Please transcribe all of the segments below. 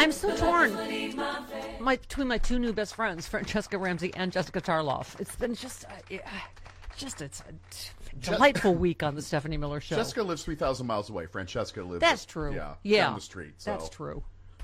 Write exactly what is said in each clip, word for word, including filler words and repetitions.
I'm so torn my, between my two new best friends, Francesca Ramsey and Jessica Tarloff. It's been just, uh, it, just it's a delightful Je- week on the Stephanie Miller Show. Jessica lives three thousand miles away. Francesca lives. That's true. Yeah, yeah down the street. So. That's true.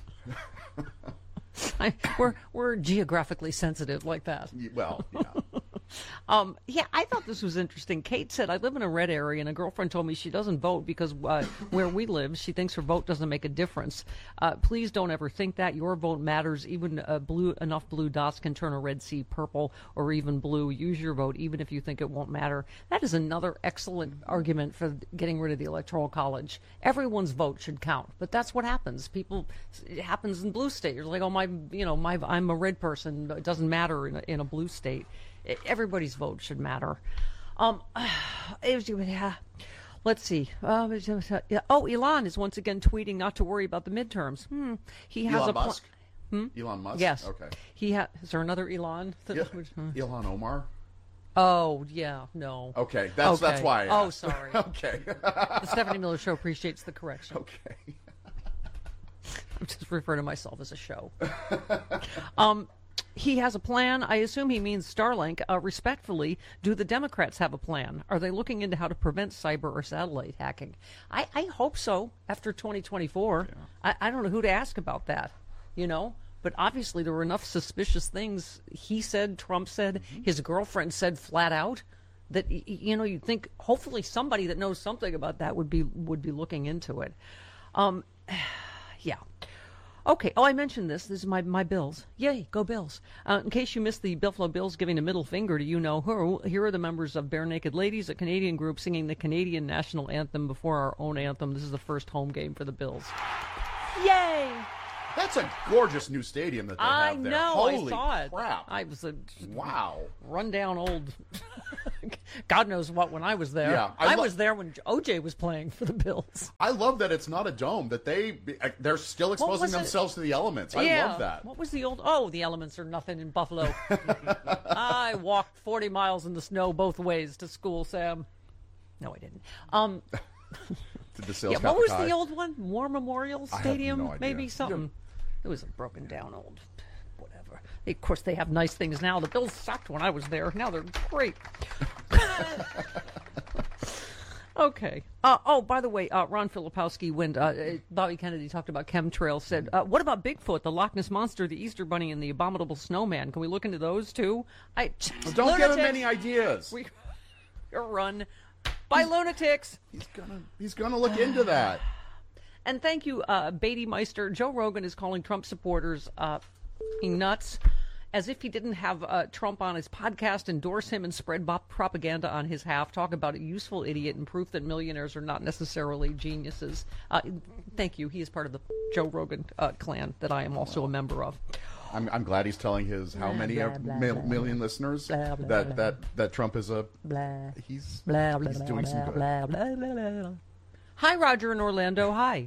I, we're we're geographically sensitive like that. Well, yeah. Um, yeah, I thought this was interesting. Kate said, I live in a red area, and a girlfriend told me she doesn't vote because uh, where we live, she thinks her vote doesn't make a difference. Uh, please don't ever think that. Your vote matters. Even uh, blue enough blue dots can turn a red sea purple or even blue. Use your vote, even if you think it won't matter. That is another excellent argument for getting rid of the Electoral College. Everyone's vote should count, but that's what happens. People, it happens in blue state. You're like, oh, my, you know, my, I'm a red person. It doesn't matter in a, in a blue state. Everybody's vote should matter. Um, it was, yeah. Let's see. Uh, oh, Elon is once again tweeting not to worry about the midterms. Hmm. He has Elon a pl- Musk. Hmm? Elon Musk. Yes. Okay. He ha- is there another Elon? Yeah. Elon Omar. Oh yeah, no. Okay, that's okay. that's why. I oh, asked. sorry. Okay. The Stephanie Miller Show appreciates the correction. Okay. I'm just referring to myself as a show. um. He has a plan. I assume he means Starlink. Uh, respectfully, do the Democrats have a plan? Are they looking into how to prevent cyber or satellite hacking? I, I hope so after twenty twenty-four. Yeah. I, I don't know who to ask about that, you know? But obviously there were enough suspicious things he said, Trump said, mm-hmm. his girlfriend said flat out that, you know, you'd think hopefully somebody that knows something about that would be would be looking into it. Um, yeah. Okay. Oh, I mentioned this. This is my, my Bills. Yay, go Bills. Uh, in case you missed the Buffalo Bills giving a middle finger to you-know-who, here are the members of Bare Naked Ladies, a Canadian group singing the Canadian national anthem before our own anthem. This is the first home game for the Bills. Yay! That's a gorgeous new stadium that they I have there. know. Holy I saw it. crap. I was a wow. rundown old... God knows what when I was there. Yeah, I, I lo- was there when O J was playing for the Bills. I love that it's not a dome, that they, they're still exposing themselves it? to the elements. I yeah. love that. What was the old... Oh, the elements are nothing in Buffalo. I walked forty miles in the snow both ways to school, Sam. No, I didn't. Um, Did the sales yeah, what was high? the old one? War Memorial Stadium? I have no idea. Maybe something. It was a broken down old... Of course, they have nice things now. The Bills sucked when I was there. Now they're great. Okay. Uh, oh, by the way, uh, Ron Filipowski, when uh, Bobby Kennedy talked about chemtrails, said, uh, what about Bigfoot, the Loch Ness Monster, the Easter Bunny, and the Abominable Snowman? Can we look into those, too? I well, Don't give him any ideas. We, you're run by lunatics. He's gonna, he's gonna look into that. And thank you, uh, Beatty Meister. Joe Rogan is calling Trump supporters... Uh, nuts, as if he didn't have uh, Trump on his podcast, endorse him, and spread bop propaganda on his half. Talk about a useful idiot and proof that millionaires are not necessarily geniuses. Uh, thank you. He is part of the Joe Rogan uh, clan that I am also a member of. I'm, I'm glad he's telling his how many blah, blah, mil- blah, million blah, listeners blah, blah, that, blah, that that Trump is a blah, he's blah, blah, he's blah, doing blah, some good. Blah, blah, blah, blah. Hi, Roger in Orlando. Hi.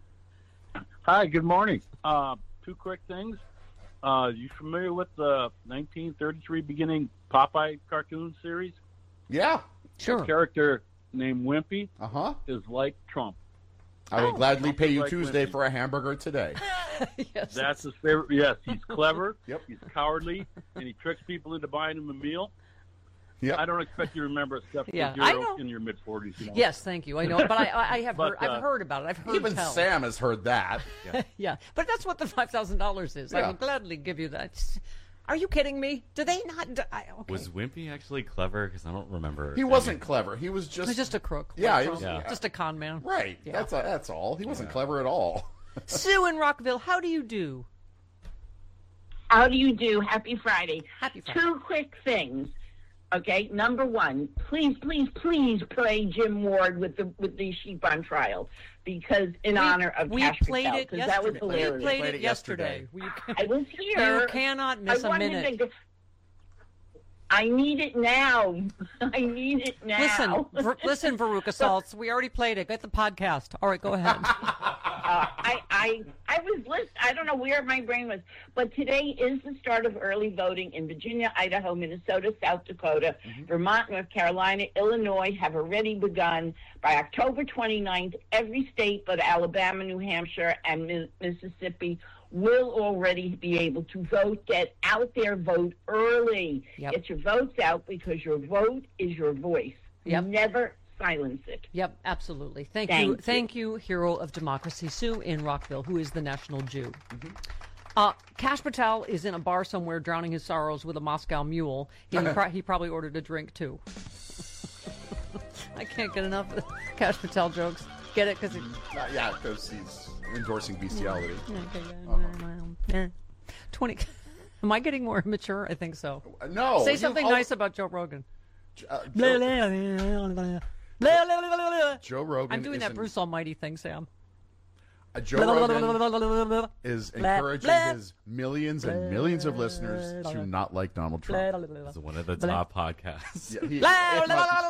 Hi. Good morning. Uh, two quick things. Uh, you familiar with the nineteen thirty-three beginning Popeye cartoon series? Yeah, sure. A character named Wimpy uh-huh. is like Trump. I would oh. gladly Trump pay you like Tuesday Wimpy. for a hamburger today. Yes. That's his favorite. Yes, he's clever. Yep. He's cowardly, and he tricks people into buying him a meal. Yep. I don't expect you to remember stuff Yeah, because I you're know. in your mid forties. You know? Yes, thank you. I know, but I, I, I have But, heard. I've uh, heard about it. I've heard Even tell. Sam has heard that. Yeah. Yeah, but that's what the five thousand dollars is. I Yeah. will gladly give you that. Are you kidding me? Do they not? Do, I, okay. Was Wimpy actually clever? Because I don't remember. He wasn't clever. He was just He was just a crook. Yeah, like he was- Trump. yeah. Just a con man. right. Yeah. That's a, that's all. He wasn't clever at all. Sue in Rockville, how do you do? How do you do? Happy Friday. Happy Friday. Two quick things. Okay, number one, please, please, please play Jim Ward with the with the sheep on trial, because in We- honor of we Cash played Patel, it because that was yesterday. We hilarious. played, Played it it yesterday. yesterday. I was here. You cannot miss I a wanted minute. to- I need it now. I need it now. Listen, ver, listen, Veruca Saltz. We already played it. Get the podcast. All right, go ahead. Uh, I, I, I was list. I don't know where my brain was, but today is the start of early voting in Virginia, Idaho, Minnesota, South Dakota, Mm-hmm. Vermont, North Carolina, Illinois have already begun. By October twenty-ninth, every state but Alabama, New Hampshire, and Mi- Mississippi will already be able to vote. Get out there, vote early. Yep. Get your votes out because your vote is your voice. Yep. Never silence it. Yep, absolutely. Thank, Thank you. you. Thank you, hero of democracy, Sue in Rockville, who is the national Jew. Mm-hmm. Uh, Kash Patel is in a bar somewhere drowning his sorrows with a Moscow mule. He, pro- he probably ordered a drink, too. I can't get enough of the Kash Patel jokes. Get it? Because Uh, yeah, because he's endorsing bestiality. twenty. Am I getting more immature? I think so. Uh, no. Say you- something oh, nice about Joe Rogan. uh, Joe, Joe Rogan I'm doing is that an- Bruce Almighty thing, Sam. uh, Joe Rogan is encouraging his millions and millions of listeners to not like Donald Trump. It's one of the top podcasts. Yeah, he- it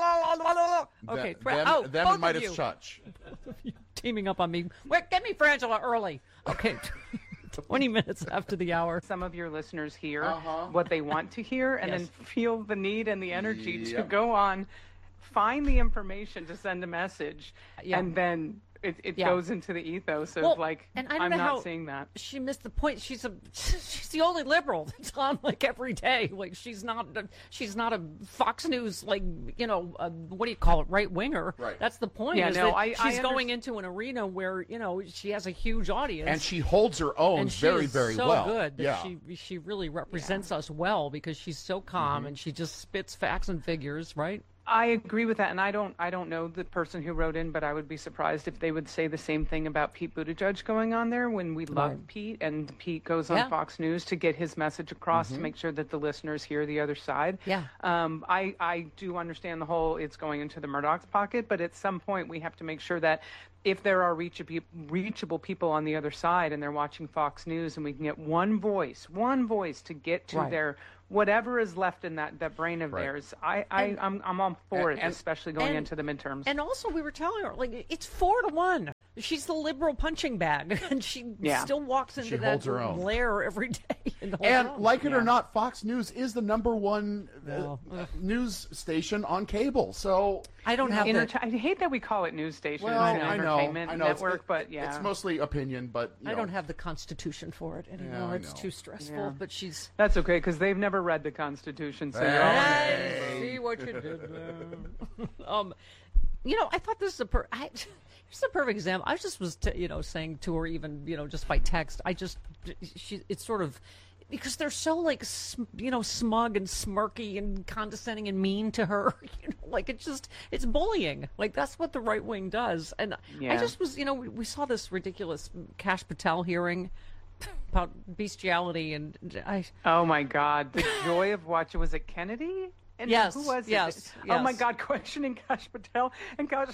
must- Okay, them, Fra- them, oh, them both and of Midas you. Church. Teaming up on me. Wait, get me Frangela early. Okay, twenty minutes after the hour. Some of your listeners hear Uh-huh. what they want to hear and Yes. then feel the need and the energy to Yep. go on, find the information to send a message, Yeah. and then it, it Yeah. goes into the ethos of Well, like, and I don't I'm know not how- seeing that. She missed the point. She's a she's the only liberal that's on like every day. Like she's not a, she's not a Fox News like you know a, what do you call it right winger. Right. That's the point. Yeah, is no, that I- I she's going underst- into an arena where you know she has a huge audience. And she holds her own and she very, is very so well. good that yeah. she she really represents us well because she's so calm Mm-hmm. and she just spits facts and figures, right? I agree with that, and I don't. I don't know the person who wrote in, but I would be surprised if they would say the same thing about Pete Buttigieg going on there. When we love Right. Pete, and Pete goes on Yeah. Fox News to get his message across to make sure that the listeners hear the other side. Yeah. Um, I I do understand the whole it's going into the Murdoch's pocket, but at some point we have to make sure that if there are reachable reachable people on the other side and they're watching Fox News, and we can get one voice, one voice to get to Right. their whatever is left in that, that brain of Right. theirs. I, I And- I'm I'm all for and- it, especially going and- into the midterms. And also, we were telling her like it's four to one. She's the liberal punching bag, and she Yeah. still walks into She that holds her own. lair every day. And, holds her And own. like it or Yeah. not, Fox News is the number one uh, Well, uh, news station on cable. So I don't have the. Enter- I hate that we call it news station well, and I know, entertainment I know, it's- network, it- but yeah, it's mostly opinion. But you I know, don't have the Constitution for it anymore. I it's know. too stressful. Yeah. But she's. that's okay because they've never read the Constitution. So you're all Hey, see what you did there. um, you know, I thought this is a per. I, It's a perfect example. I just was, t- you know, saying to her, even, you know, just by text. I just, she, it's sort of, because they're so like, sm- you know, smug and smirky and condescending and mean to her. You know, like it's just, it's bullying. Like that's what the right wing does. And I Yeah. just was, you know, we, we saw this ridiculous Kash Patel hearing about bestiality, and I. Oh my God, the joy of watching. Was it Kennedy? And Yes, who was yes, it? Oh my yes. God, questioning Kash Patel. And gosh,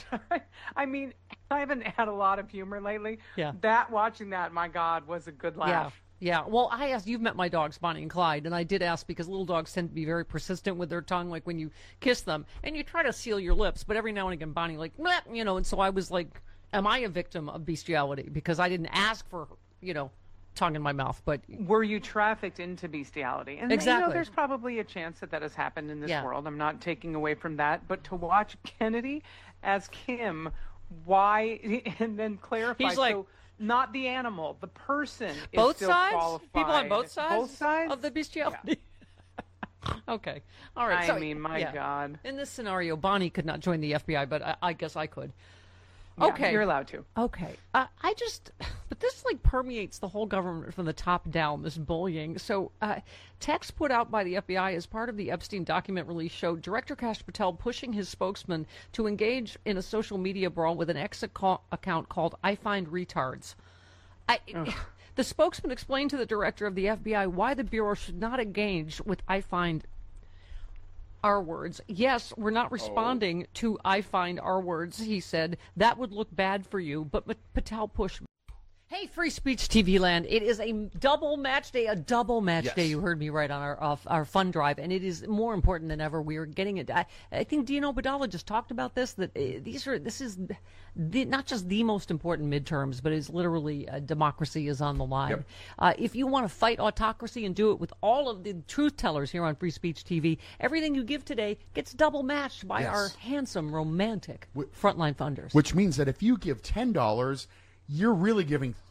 I mean, I haven't had a lot of humor lately. Yeah. That, watching that, my God, was a good laugh. Yeah, yeah. Well, I asked, you've met my dogs, Bonnie and Clyde, and I did ask because little dogs tend to be very persistent with their tongue, like when you kiss them, and you try to seal your lips, but every now and again, Bonnie, like, "Meh," you know, and so I was like, am I a victim of bestiality? Because I didn't ask for, you know, tongue in my mouth, but Were you trafficked into bestiality? And you Exactly. know, there's probably a chance that that has happened in this Yeah. world. I'm not taking away from that, but to watch Kennedy as Kim, why, and then clarify. He's like- so not the animal, the person. Is both still sides? qualified. People on both sides? Both sides of the bestiality? Okay. All right. I so, mean, my yeah. God. In this scenario, Bonnie could not join the F B I, but I, I guess I could. Yeah, Okay. you're allowed to. Okay. Uh, I just, but this like permeates the whole government from the top down, this bullying. So, uh, text put out by the F B I as part of the Epstein document release showed Director Kash Patel pushing his spokesman to engage in a social media brawl with an ex acco- account called I Find Retards. I, the spokesman explained to the director of the F B I why the Bureau should not engage with I Find our words. Yes, we're not responding to I find our words, he said. That would look bad for you, but M- Patel pushed. Hey, Free Speech T V land. It is a double match day, a double match Yes. day. You heard me right on our off, our fund drive, and it is more important than ever. We are getting it. I, I think Dino Badala just talked about this, that uh, these are, this is the, not just the most important midterms, but is literally uh, democracy is on the line. Yep. Uh, if you want to fight autocracy and do it with all of the truth tellers here on Free Speech T V, everything you give today gets double matched by Yes. our handsome, romantic Wh- frontline funders. Which means that if you give ten dollars, you're really giving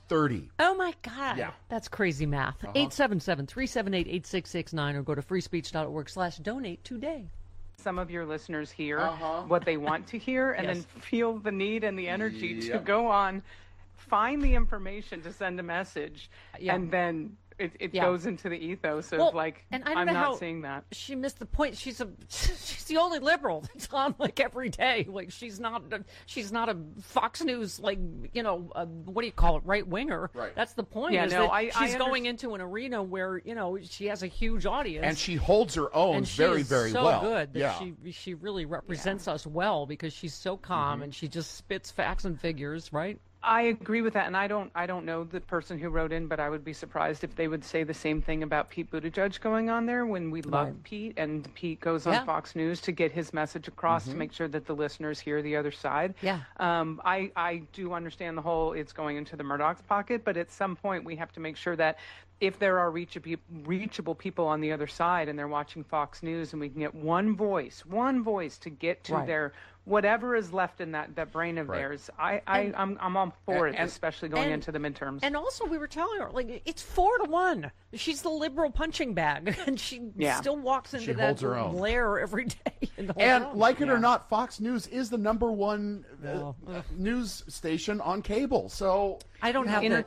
thirty. Oh, my God. Yeah. That's crazy math. Uh-huh. eight seven seven, three seven eight, eight six six nine or go to freespeech.org slash donate today. Some of your listeners hear Uh-huh. what they want to hear and Yes. then feel the need and the energy to Yep. go on, find the information to send a message, Yeah. and then it, it Yeah. goes into the ethos of Well, like, and I don't I'm know not how seeing that. She missed the point. She's a she's the only liberal that's on like every day. Like she's not a, she's not a Fox News like you know a, what do you call it right winger. Right. That's the point. Yeah, is no, that I- I she's going underst- into an arena where you know she has a huge audience And she holds her own and she very, is very so well. good that yeah. she she really represents us well because she's so calm Mm-hmm. and she just spits facts and figures. Right. I agree with that, and I don't. I don't know the person who wrote in, but I would be surprised if they would say the same thing about Pete Buttigieg going on there. When we love Right. Pete, and Pete goes on Yeah. Fox News to get his message across to make sure that the listeners hear the other side. Yeah. Um, I I do understand the whole it's going into the Murdoch's pocket, but at some point we have to make sure that if there are reachable reachable people on the other side and they're watching Fox News, and we can get one voice, one voice to get to Right. their whatever is left in that, that brain of Right. theirs. I, I And- I'm I'm all for and- it, especially going and- into the midterms. And also, we were telling her, like, it's four to one. She's the liberal punching bag, and she Yeah. still walks into She that holds her own. lair every day. In the whole And room. like it or Yeah. not, Fox News is the number one uh, No. news station on cable. So I don't have Inter- the.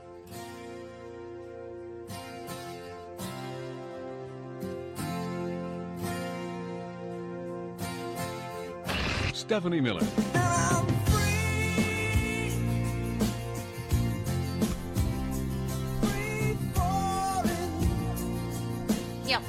Stephanie Miller. Yeah.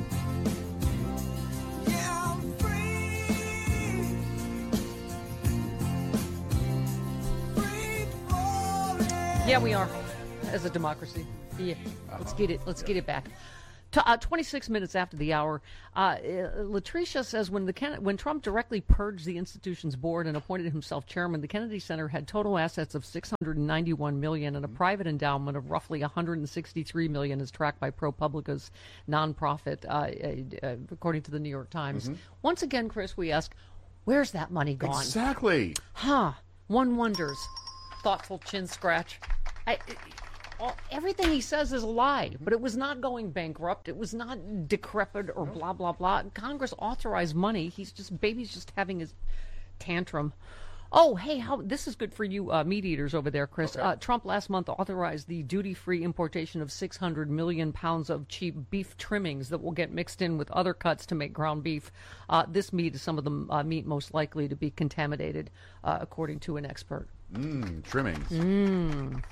Yeah, we are, as a democracy. Yeah, let's get it. Let's get it back. T- uh, twenty-six minutes after the hour, uh, uh, Latricia says when the Ken- when Trump directly purged the institution's board and appointed himself chairman, the Kennedy Center had total assets of six hundred ninety-one million dollars and a private endowment of roughly one hundred sixty-three million dollars, as tracked by ProPublica's nonprofit, uh, uh, according to the New York Times. Once again, Chris, we ask, where's that money gone? exactly. Huh. One wonders. Thoughtful chin scratch. I, all, everything he says is a lie, but it was not going bankrupt. It was not decrepit or blah, blah, blah. Congress authorized money. He's just, baby's just having his tantrum. Oh, hey, how this is good for you uh, meat eaters over there, Chris. Uh, Trump last month authorized the duty-free importation of six hundred million pounds of cheap beef trimmings that will get mixed in with other cuts to make ground beef. Uh, this meat is some of the uh, meat most likely to be contaminated, uh, according to an expert. Mm, trimmings. Mm.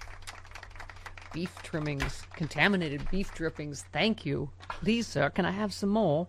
Beef trimmings, contaminated beef drippings. Thank you. Please, sir, can I have some more?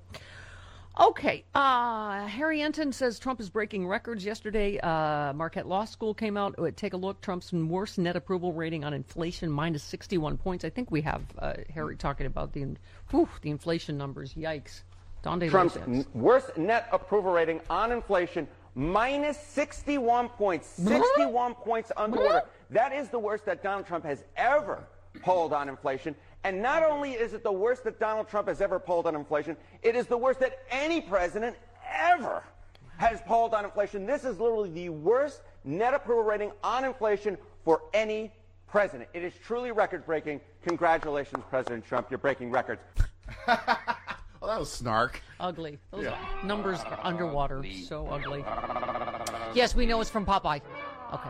Okay, uh, Harry Enton says Trump is breaking records. Yesterday, uh, Marquette Law School came out. Uh, take a look. Trump's worst net approval rating on inflation, minus sixty-one points. I think we have uh, Harry talking about the whew, the inflation numbers. Yikes. Donde Trump's Lopez. n- worst net approval rating on inflation, minus sixty-one points. sixty-one points underwater. That is the worst that Donald Trump has ever polled on inflation. And not only is it the worst that Donald Trump has ever polled on inflation, it is the worst that any president ever has polled on inflation. This is literally the worst net approval rating on inflation for any president. It is truly record-breaking. Congratulations, President Trump. You're breaking records. Well, that was snark. Ugly. Those Yeah. numbers are underwater. So ugly. Yes, we know it's from Popeye. Okay.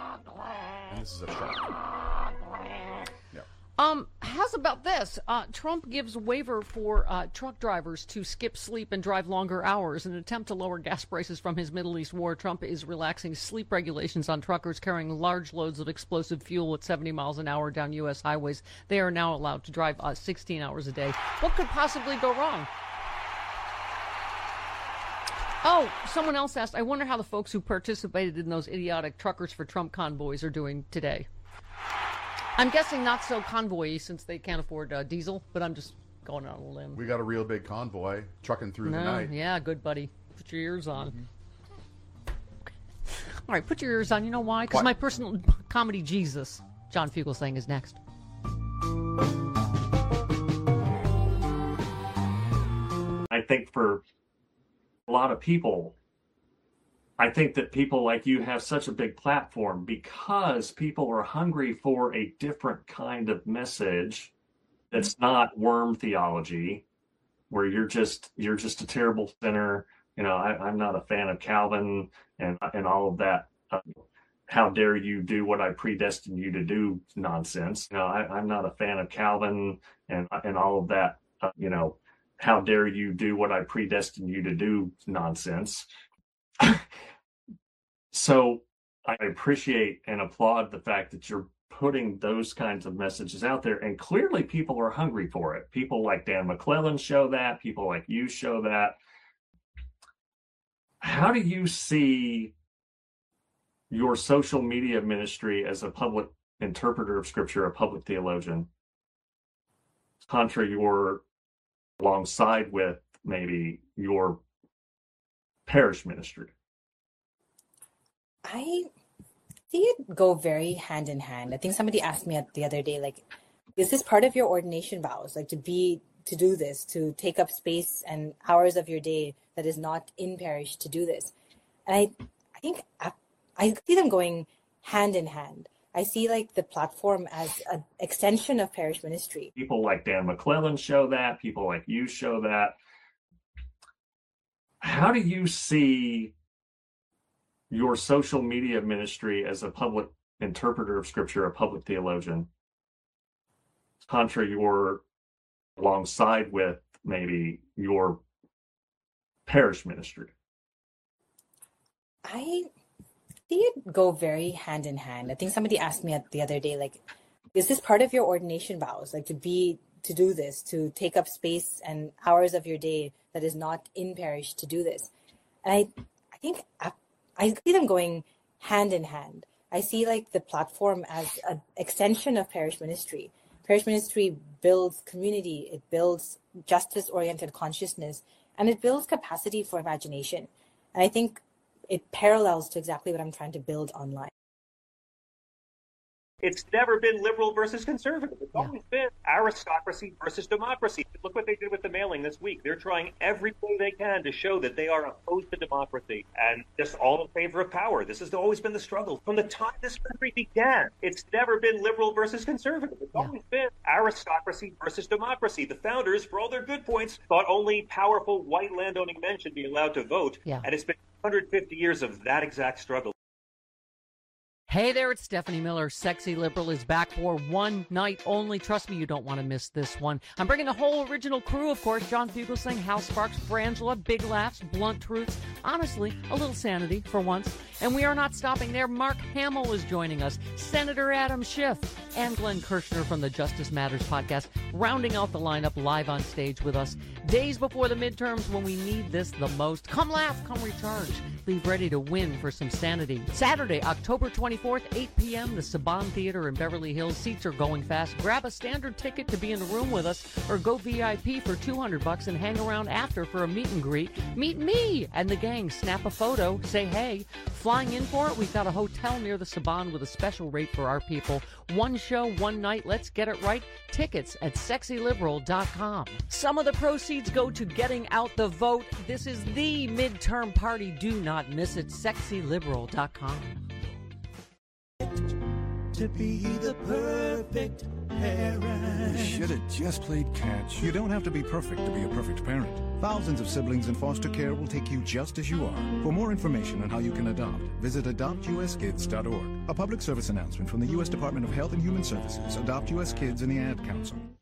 And this is a shark. Yep. Um, how's about this? Uh, Trump gives a waiver for uh, truck drivers to skip sleep and drive longer hours. In an attempt to lower gas prices from his Middle East war, Trump is relaxing sleep regulations on truckers carrying large loads of explosive fuel at seventy miles an hour down U S highways. They are now allowed to drive uh, sixteen hours a day. What could possibly go wrong? Oh, someone else asked, I wonder how the folks who participated in those idiotic Truckers for Trump convoys are doing today. I'm guessing not so convoy since they can't afford uh, diesel, but I'm just going on a limb. We got a real big convoy trucking through the No, night. yeah, good buddy. Put your ears on. Mm-hmm. All right, put your ears on. You know why? Because What? my personal comedy Jesus, John Fugelsang, is next. I think for a lot of people, I think that people like you have such a big platform because people are hungry for a different kind of message that's not worm theology, where you're just you're just a terrible sinner. You know, I, I'm not a fan of Calvin and and all of that. Uh, how dare you do what I predestined you to do nonsense. You know, I, I'm not a fan of Calvin and and all of that. Uh, you know, how dare you do what I predestined you to do nonsense. So I appreciate and applaud the fact that you're putting those kinds of messages out there, and clearly people are hungry for it. People like Dan McClellan show that. People like you show that. How do you see your social media ministry as a public interpreter of Scripture, a public theologian, contra your, alongside with maybe your parish ministry? I see it go very hand in hand. I think somebody asked me the other day, like, is this part of your ordination vows? Like to be, to do this, to take up space and hours of your day that is not in parish to do this? And I, I think I, I see them going hand in hand. I see like the platform as an extension of parish ministry. People like Dan McClellan show that. People like you show that. How do you see your social media ministry as a public interpreter of Scripture, a public theologian, contra your, alongside with maybe your parish ministry? I see it go very hand in hand. I think somebody asked me the other day, like, is this part of your ordination vows? Like to be, to do this, to take up space and hours of your day that is not in parish to do this? And I, I think I, I see them going hand in hand. I see like the platform as an extension of parish ministry. Parish ministry builds community, it builds justice-oriented consciousness, and it builds capacity for imagination. And I think it parallels to exactly what I'm trying to build online. It's never been liberal versus conservative. It's Yeah. always been aristocracy versus democracy. Look what they did with the mailing this week. They're trying every way they can to show that they are opposed to democracy and just all in favor of power. This has always been the struggle. From the time this country began, it's never been liberal versus conservative. It's Yeah. always been aristocracy versus democracy. The founders, for all their good points, thought only powerful white landowning men should be allowed to vote. Yeah. And it's been one hundred fifty years of that exact struggle. Hey there, it's Stephanie Miller. Sexy Liberal is back for one night only. Trust me, you don't want to miss this one. I'm bringing the whole original crew, of course. John Fugelsang, Hal Sparks, Frangela, big laughs, blunt truths. Honestly, a little sanity for once. And we are not stopping there. Mark Hamill is joining us. Senator Adam Schiff and Glenn Kirshner from the Justice Matters podcast, rounding out the lineup live on stage with us. Days before the midterms when we need this the most. Come laugh, come recharge. Leave ready to win for some sanity. Saturday, October twenty-fourth, eight p.m., the Saban Theater in Beverly Hills. Seats are going fast. Grab a standard ticket to be in the room with us, or go V I P for two hundred bucks and hang around after for a meet and greet. Meet me and the gang. Snap a photo. Say hey. Flying in for it, we've got a hotel near the Saban with a special rate for our people. One show, one night. Let's get it right. Tickets at sexy liberal dot com. Some of the proceeds go to getting out the vote. This is the midterm party. Do not miss it. sexy liberal dot com. To be the perfect parent. You should have just played catch. You don't have to be perfect to be a perfect parent. Thousands of siblings in foster care will take you just as you are. For more information on how you can adopt, visit adopt u s kids dot org. A public service announcement from the U S Department of Health and Human Services, Adopt U S Kids, and the Ad Council.